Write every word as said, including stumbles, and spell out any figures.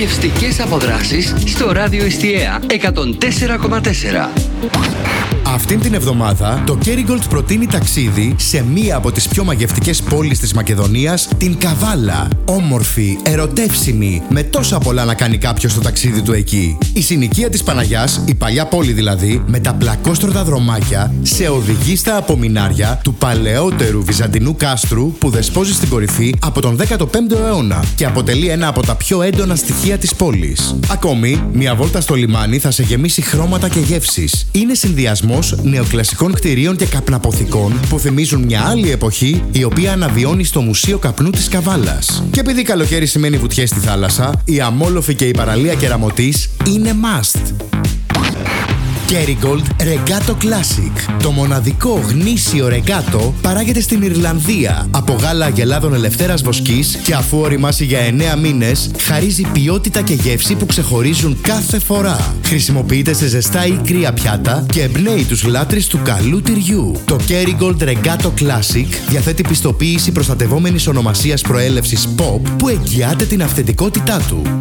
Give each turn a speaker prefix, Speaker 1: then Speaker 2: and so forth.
Speaker 1: Γευστικές αποδράσεις στο ράδιο Εστιαία εκατόν τέσσερα κόμμα τέσσερα.
Speaker 2: Αυτήν την εβδομάδα το Kerrygold προτείνει ταξίδι σε μία από τις πιο μαγευτικές πόλεις της Μακεδονίας, την Καβάλα. Όμορφη, ερωτεύσιμη, με τόσα πολλά να κάνει κάποιος το ταξίδι του εκεί. Η συνοικία της Παναγιάς, η παλιά πόλη δηλαδή, με τα πλακόστρωτα δρομάκια, σε οδηγεί στα απομεινάρια του παλαιότερου βυζαντινού κάστρου που δεσπόζει στην κορυφή από τον δέκατο πέμπτο αιώνα και αποτελεί ένα από τα πιο έντονα στοιχεία της πόλης. Ακόμη, μια βόλτα στο λιμάνι θα σε γεμίσει χρώματα και γεύσεις. Είναι συνδυασμός νεοκλασικών κτηρίων και καπναποθηκών που θυμίζουν μια άλλη εποχή, η οποία αναβιώνει στο Μουσείο Καπνού της Καβάλας. Και επειδή καλοκαίρι σημαίνει βουτιές στη θάλασσα, η Αμόλοφη και η παραλία Κεραμωτής είναι must. Kerrygold Regato Classic. Το μοναδικό γνήσιο ρεγκάτο παράγεται στην Ιρλανδία από γάλα αγελάδων ελευθέρας βοσκής και αφού οριμάσει για εννέα μήνες, χαρίζει ποιότητα και γεύση που ξεχωρίζουν κάθε φορά. Χρησιμοποιείται σε ζεστά ή κρύα πιάτα και εμπνέει τους λάτρεις του καλού τυριού. Το Kerrygold Regato Classic διαθέτει πιστοποίηση προστατευόμενης ονομασίας προέλευσης Pop που εγγυάται την αυθεντικότητά του.